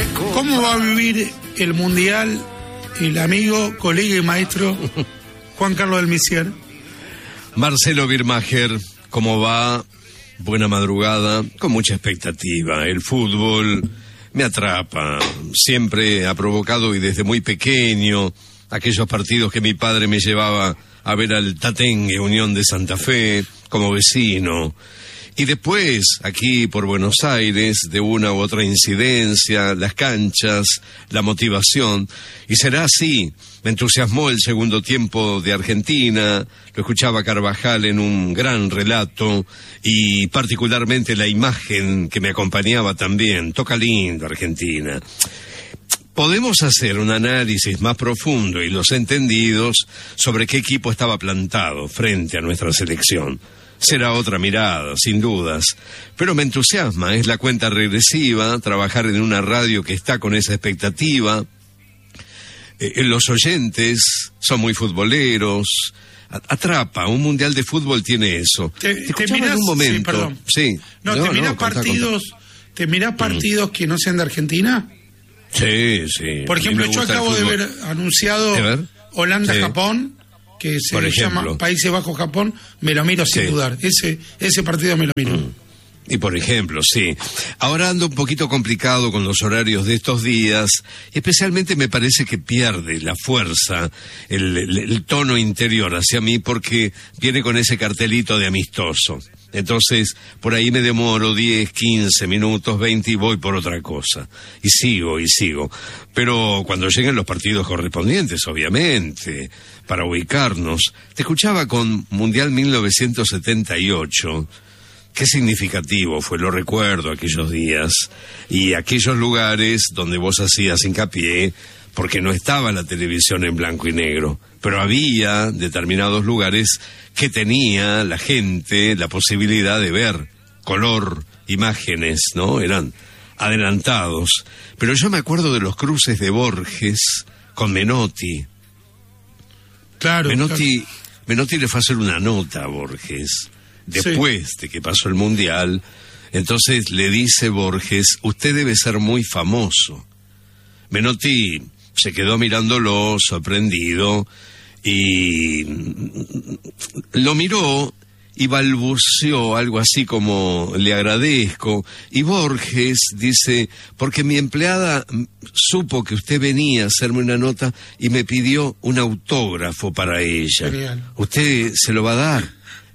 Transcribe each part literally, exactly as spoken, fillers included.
¿Cómo va a vivir el Mundial el amigo, colega y maestro Juan Carlos del Misier? Marcelo Birmacher, ¿cómo va? Buena madrugada, con mucha expectativa. El fútbol me atrapa, siempre ha provocado, y desde muy pequeño, aquellos partidos que mi padre me llevaba a ver al Tatengue, Unión de Santa Fe, como vecino. Y después, aquí por Buenos Aires, de una u otra incidencia, las canchas, la motivación. Y será así. Me entusiasmó el segundo tiempo de Argentina, lo escuchaba Carvajal en un gran relato, y particularmente la imagen que me acompañaba también. Toca lindo Argentina. Podemos hacer un análisis más profundo y los entendidos sobre qué equipo estaba plantado frente a nuestra selección. Será otra mirada, sin dudas, pero me entusiasma, es la cuenta regresiva, trabajar en una radio que está con esa expectativa. Eh, los oyentes son muy futboleros, atrapa, un mundial de fútbol tiene eso. Te, te te mirás, en un momento, sí, perdón. Sí. No, no, te mirás no, partidos, contá, contá. ¿Te mirás partidos mm. que no sean de Argentina? Sí, sí. Por ejemplo, yo acabo de ver anunciado ver? Holanda-Japón. Sí. Que se llama Países Bajos-Japón, me lo miro sin sí. dudar. Ese ese partido me lo miro. Mm. Y por ejemplo, sí. Ahora ando un poquito complicado con los horarios de estos días, y especialmente me parece que pierde la fuerza, el, el, el tono interior hacia mí, porque viene con ese cartelito de amistoso. Entonces, por ahí me demoro diez, quince minutos, veinte y voy por otra cosa. Y sigo, y sigo. Pero cuando lleguen los partidos correspondientes, obviamente, para ubicarnos. Te escuchaba con Mundial mil novecientos setenta y ocho. Qué significativo fue, lo recuerdo, aquellos días. Y aquellos lugares donde vos hacías hincapié, porque no estaba la televisión en blanco y negro. Pero había determinados lugares que tenía la gente la posibilidad de ver color, imágenes, ¿no? Eran adelantados. Pero yo me acuerdo de los cruces de Borges con Menotti. Claro. Menotti, claro. Menotti le fue a hacer una nota a Borges después sí. de que pasó el Mundial. Entonces le dice Borges, usted debe ser muy famoso. Menotti se quedó mirándolo, sorprendido, y lo miró y balbuceó algo así como, le agradezco. Y Borges dice, porque mi empleada supo que usted venía a hacerme una nota y me pidió un autógrafo para ella. Genial. ¿Usted se lo va a dar?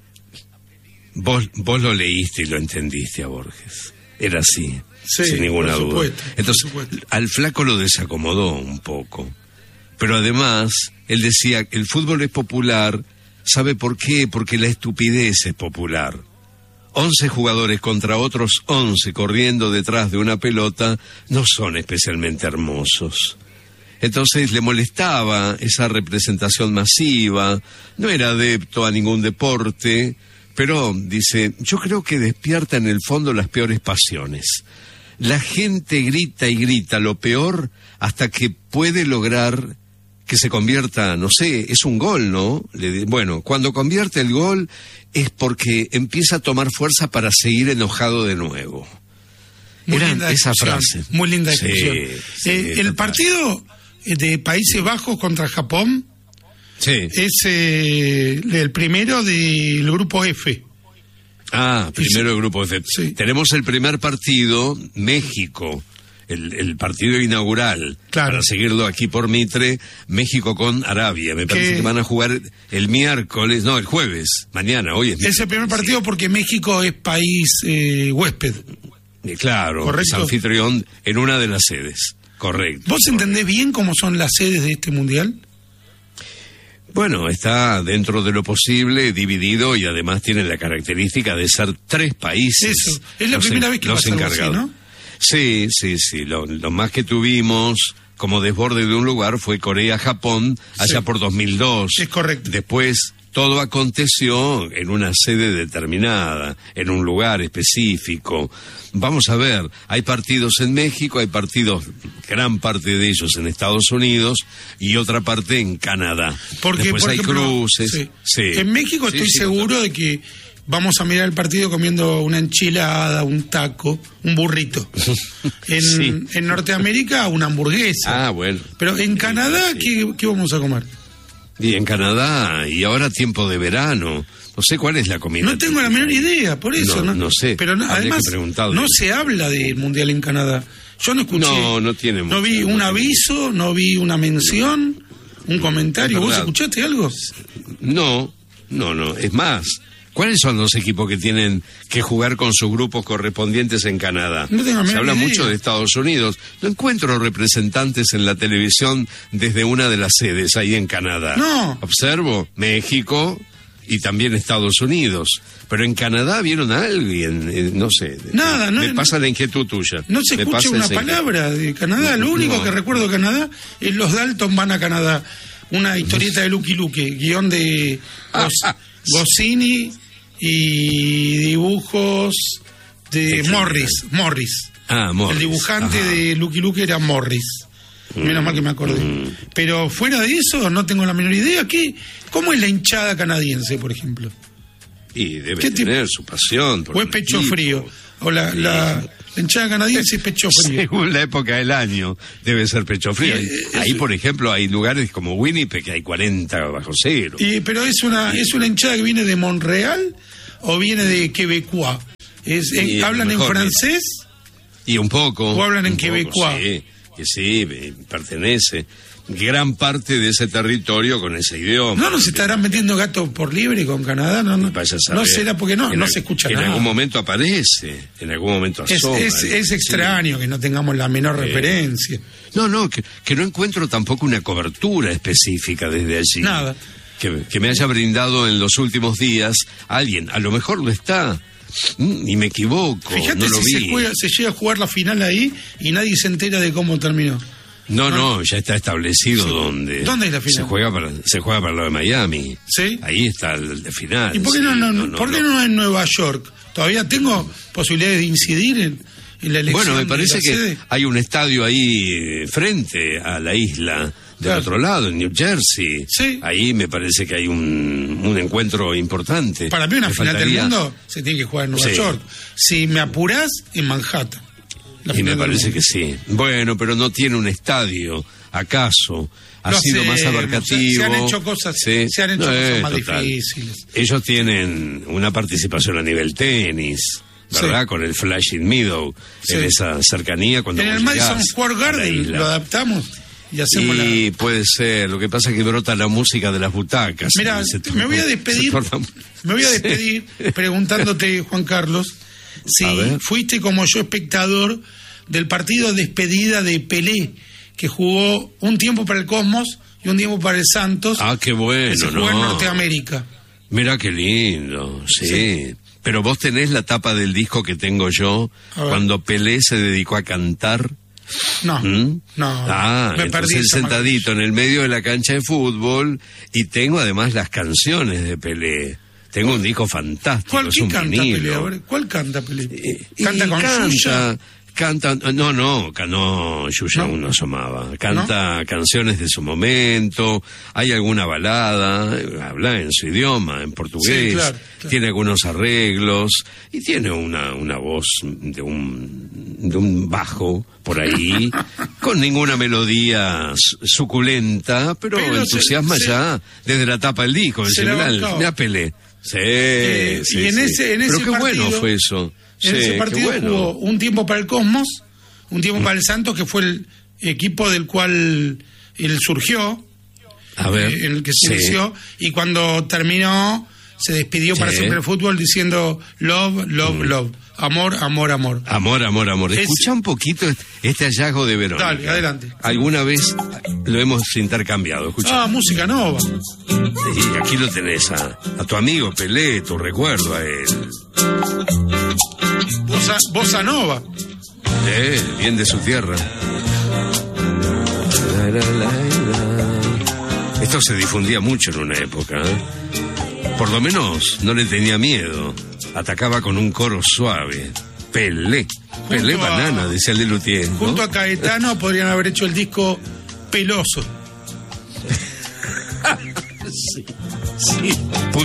Vos, vos lo leíste y lo entendiste a Borges. Era así. Sí, sin ninguna por duda. supuesto, Entonces, por supuesto. Al flaco lo desacomodó un poco. Pero además, él decía, el fútbol es popular, ¿sabe por qué? Porque la estupidez es popular. Once jugadores contra otros once corriendo detrás de una pelota no son especialmente hermosos. Entonces le molestaba esa representación masiva, no era adepto a ningún deporte, pero, dice, yo creo que despierta en el fondo las peores pasiones. La gente grita y grita lo peor hasta que puede lograr que se convierta, no sé, es un gol, ¿no? Le, bueno, cuando convierte el gol es porque empieza a tomar fuerza para seguir enojado de nuevo. Muy Era linda esa expresión, frase. Muy linda expresión. Sí, sí, eh, el partido de Países Bajos contra Japón sí. es eh, el primero del grupo F. Ah, primero el grupo F. Sí. Tenemos el primer partido, México, el, el partido inaugural. Claro. Para seguirlo aquí por Mitre, México con Arabia. Me parece que, que van a jugar el miércoles, no, el jueves, mañana, hoy es... Es el primer partido sí. porque México es país eh, huésped. Eh, claro, ¿correcto? Es anfitrión en una de las sedes, correcto. ¿Vos entendés bien cómo son las sedes de este mundial? Bueno, está dentro de lo posible, dividido, y además tiene la característica de ser tres países. Eso, es la primera en, vez que pasa algo así, ¿no? Sí, sí, sí, lo, lo más que tuvimos como desborde de un lugar fue Corea-Japón, allá sí. por dos mil dos. Es correcto. Después, todo aconteció en una sede determinada, en un lugar específico. Vamos a ver, hay partidos en México, hay partidos, gran parte de ellos en Estados Unidos y otra parte en Canadá. Porque, Después por hay ejemplo, cruces. Sí. Sí. En México sí, estoy sí, seguro de que vamos a mirar el partido comiendo una enchilada, un taco, un burrito. En, sí. en Norteamérica, una hamburguesa. Ah, bueno. Pero en Canadá, sí. ¿qué, ¿qué vamos a comer? Y en Canadá, y ahora tiempo de verano. No sé cuál es la comida. No tengo la menor idea, por eso. No, no, no sé. Pero no, además, no se habla del Mundial en Canadá. Yo no escuché. No, no tiene No vi un aviso, no vi una mención, un comentario. ¿Vos escuchaste algo? No, no, no. Es más, ¿cuáles son los equipos que tienen que jugar con sus grupos correspondientes en Canadá? No tengo Se habla idea. mucho de Estados Unidos. No encuentro representantes en la televisión desde una de las sedes ahí en Canadá. No. Observo México y también Estados Unidos. Pero en Canadá vieron a alguien, eh, no sé. Nada, me, no. Me pasa la inquietud tuya. No se me escucha una palabra de Canadá. Lo único no. que recuerdo de Canadá es Los Dalton van a Canadá. Una historieta de Lucky Luke, guión de Gos, Goscinny y dibujos de Morris. Morris. Ah, Morris. El dibujante Ajá. de Lucky Luke era Morris. Menos mal que me acordé. Mm. Pero fuera de eso, no tengo la menor idea. ¿Qué, ¿Cómo es la hinchada canadiense, por ejemplo? Y debe tener su pasión. ¿O es pecho equipo. frío? ¿O la, la, la hinchada canadiense es pecho frío? Según la época del año, debe ser pecho frío. Y, Ahí, es, por ejemplo, hay lugares como Winnipeg que hay cuarenta bajo cero. Y, pero es una, es una hinchada que viene de Montreal o viene de Quebecois. Es, en, ¿Hablan en francés? Y un poco. ¿O hablan en Quebecois? Sí. Que sí, pertenece gran parte de ese territorio con ese idioma. ¿No nos estarán metiendo gato por libre con Canadá? No, no, no será porque no, no se escucha en nada. En algún momento aparece, en algún momento asoma. Es, es, es extraño sí. que no tengamos la menor eh, referencia. No, no, que, que no encuentro tampoco una cobertura específica desde allí. Nada. Que, que me haya brindado en los últimos días alguien, a lo mejor lo está. Y me equivoco. Fíjate no lo si vi. Se, juega, se llega a jugar la final ahí y nadie se entera de cómo terminó. No, no, no ya está establecido sí. donde. ¿Dónde es la final? Se juega para, se juega para lo de Miami. Sí. Ahí está el de final. ¿Y por qué sí. no, no, no, no, ¿por qué no. no en Nueva York? Todavía tengo posibilidades de incidir en, en la elección. Bueno, me parece que sede. hay un estadio ahí frente a la isla. Del claro. otro lado, en New Jersey. Sí. Ahí me parece que hay un, un encuentro importante. Para mí una me final faltaría... del mundo se tiene que jugar en Nueva sí. York. Si me apurás, en Manhattan. Y me parece que sí. Bueno, pero no tiene un estadio, ¿acaso? Ha Lo sido hacemos. más abarcativo. Se han hecho cosas, sí. se han hecho no, cosas eh, más total. difíciles. Ellos tienen una participación a nivel tenis, ¿verdad? Sí. Con el Flushing Meadow, sí. en esa cercanía. Cuando en el Madison Square Garden lo adaptamos. Y, hacemos y la... puede ser, lo que pasa es que brota la música de las butacas. Mira, me voy a despedir, me voy a despedir sí. preguntándote, Juan Carlos, si fuiste como yo espectador del partido de despedida de Pelé, que jugó un tiempo para el Cosmos y un tiempo para el Santos. Ah, qué bueno, que se jugó no. en Norteamérica. Mira qué lindo, sí. sí. Pero vos tenés la tapa del disco que tengo yo, cuando Pelé se dedicó a cantar. No, ¿Mm? no. Ah, me entonces perdí sentadito en el medio de la cancha de fútbol y tengo además las canciones de Pelé. Tengo un disco fantástico. ¿Cuál es un canta vinilo. Pelé? Ahora, ¿cuál canta Pelé? Eh, ¿Canta con canta, Yuya? Canta, no, no, no, Yuya aún no asomaba. Canta ¿no? canciones de su momento, hay alguna balada, habla en su idioma, en portugués, sí, claro, claro. tiene algunos arreglos y tiene una, una voz de un, de un bajo por ahí, con ninguna melodía suculenta, pero, pero entusiasma se, ya se, desde la tapa del disco, en general. Me Pelé. Sí, eh, sí, y en sí. ese, en ese pero qué partido, bueno fue eso. En sí, ese partido bueno. jugó un tiempo para el Cosmos, un tiempo mm. para el Santos, que fue el equipo del cual él surgió, a ver, eh, en el que se sí. inició, y cuando terminó se despidió sí. para siempre el fútbol diciendo love, love, mm. love, amor, amor, amor. Amor, amor, amor. Es... Escucha un poquito este hallazgo de Verónica. Dale, adelante. Alguna vez lo hemos intercambiado, escucha. Ah, música nova. Y aquí lo tenés a, a tu amigo Pelé, tu recuerdo a él. Bossa, bossa nova. Eh, bien de su tierra. La, la, la, la. Esto se difundía mucho en una época, ¿eh? Por lo menos no le tenía miedo. Atacaba con un coro suave. Pelé. Pelé junto banana, a, decía el de Luthier, ¿no? Junto a Caetano podrían haber hecho el disco Peloso. sí, sí.